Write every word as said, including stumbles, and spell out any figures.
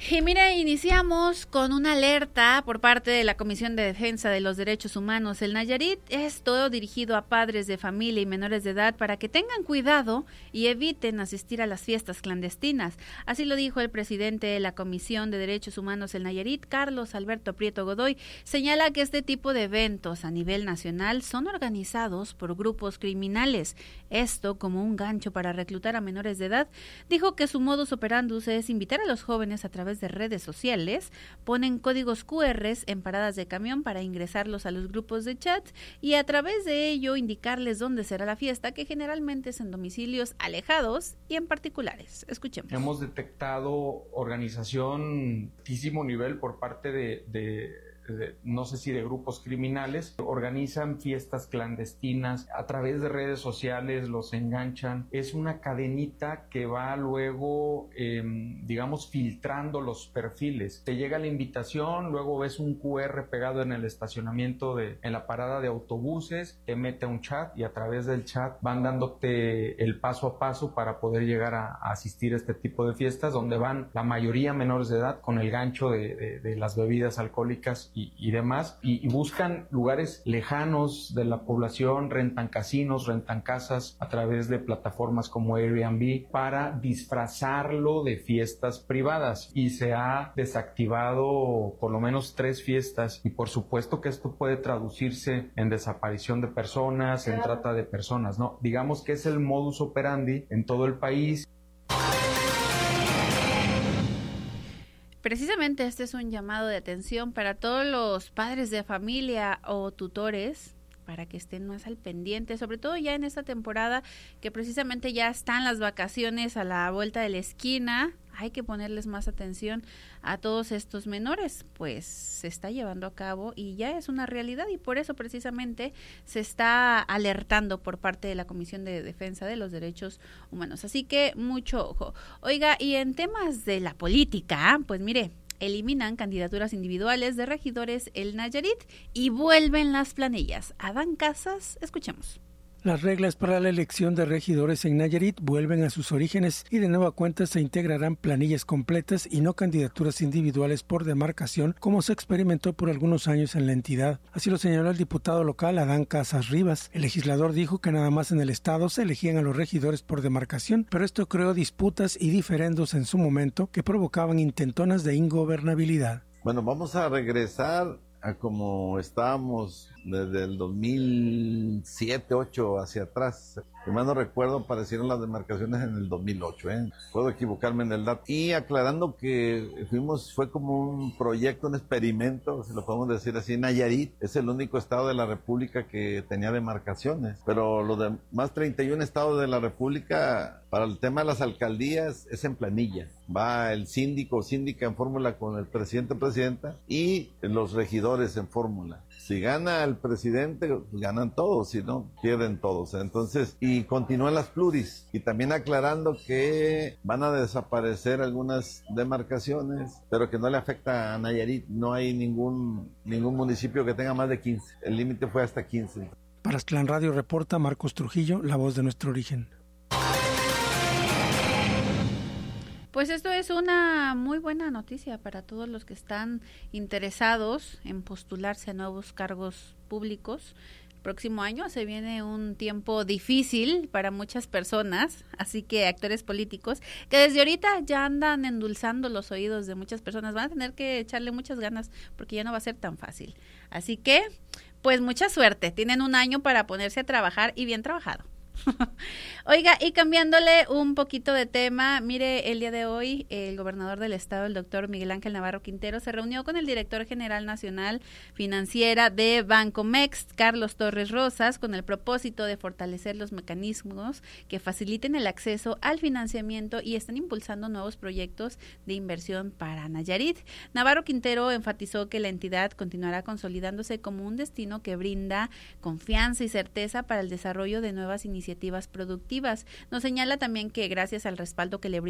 Y mira, iniciamos con una alerta por parte de la Comisión de Defensa de los Derechos Humanos del Nayarit. Esto dirigido a padres de familia y menores de edad para que tengan cuidado y eviten asistir a las fiestas clandestinas. Así lo dijo el presidente de la Comisión de Derechos Humanos del Nayarit, Carlos Alberto Prieto Godoy. Señala que este tipo de eventos a nivel nacional son organizados por grupos criminales. Esto como un gancho para reclutar a menores de edad. Dijo que su modus operandus es invitar a los jóvenes a través de redes sociales, ponen códigos cu erres en paradas de camión para ingresarlos a los grupos de chat y a través de ello indicarles dónde será la fiesta, que generalmente es en domicilios alejados y en particulares. Escuchemos. Hemos detectado organización de altísimo nivel por parte de, de De, no sé si de grupos criminales, organizan fiestas clandestinas a través de redes sociales, los enganchan. Es una cadenita que va luego, eh, digamos, filtrando los perfiles. Te llega la invitación, luego ves un cu erre pegado en el estacionamiento, de, en la parada de autobuses, te mete a un chat y a través del chat van dándote el paso a paso para poder llegar a, a asistir a este tipo de fiestas, donde van la mayoría menores de edad con el gancho de, de, de las bebidas alcohólicas Y, y demás, y, y buscan lugares lejanos de la población, rentan casinos, rentan casas a través de plataformas como Airbnb para disfrazarlo de fiestas privadas, y se ha desactivado por lo menos tres fiestas, y por supuesto que esto puede traducirse en desaparición de personas, en trata de personas, ¿no? Digamos que es el modus operandi en todo el país. Precisamente este es un llamado de atención para todos los padres de familia o tutores, para que estén más al pendiente, sobre todo ya en esta temporada que precisamente ya están las vacaciones a la vuelta de la esquina. Hay que ponerles más atención a todos estos menores, pues se está llevando a cabo y ya es una realidad, y por eso precisamente se está alertando por parte de la Comisión de Defensa de los Derechos Humanos. Así que mucho ojo. Oiga, y en temas de la política, pues mire, eliminan candidaturas individuales de regidores el Nayarit y vuelven las planillas. Adán Casas, escuchemos. Las reglas para la elección de regidores en Nayarit vuelven a sus orígenes y de nueva cuenta se integrarán planillas completas y no candidaturas individuales por demarcación, como se experimentó por algunos años en la entidad. Así lo señaló el diputado local Adán Casas Rivas. El legislador dijo que nada más en el estado se elegían a los regidores por demarcación, pero esto creó disputas y diferendos en su momento que provocaban intentonas de ingobernabilidad. Bueno, vamos a regresar a como estábamos desde el dos mil siete, ocho hacia atrás. Si mal no recuerdo, aparecieron las demarcaciones en el dos mil ocho, ¿eh? Puedo equivocarme en el dato. Y aclarando que fuimos, fue como un proyecto, un experimento, si lo podemos decir así. Nayarit es el único estado de la República que tenía demarcaciones, pero los demás treinta y uno estados de la República, para el tema de las alcaldías, es en planilla. Va el síndico o síndica en fórmula con el presidente o presidenta y los regidores en fórmula. Si gana el presidente, ganan todos, si no, pierden todos. Entonces, y continúan las pluris. Y también aclarando que van a desaparecer algunas demarcaciones, pero que no le afecta a Nayarit. No hay ningún, ningún municipio que tenga más de quince. El límite fue hasta quince. Para Aztlán Radio reporta Marcos Trujillo, la voz de nuestro origen. Pues esto es una muy buena noticia para todos los que están interesados en postularse a nuevos cargos públicos. El próximo año se viene un tiempo difícil para muchas personas, así que actores políticos que desde ahorita ya andan endulzando los oídos de muchas personas van a tener que echarle muchas ganas porque ya no va a ser tan fácil. Así que, pues mucha suerte. Tienen un año para ponerse a trabajar y bien trabajado. Oiga, y cambiándole un poquito de tema, mire, el día de hoy el gobernador del estado, el doctor Miguel Ángel Navarro Quintero, se reunió con el director general nacional financiera de Bancomext, Carlos Torres Rosas, con el propósito de fortalecer los mecanismos que faciliten el acceso al financiamiento y están impulsando nuevos proyectos de inversión para Nayarit. Navarro Quintero enfatizó que la entidad continuará consolidándose como un destino que brinda confianza y certeza para el desarrollo de nuevas iniciativas productivas. Nos señala también que gracias al respaldo que le brinda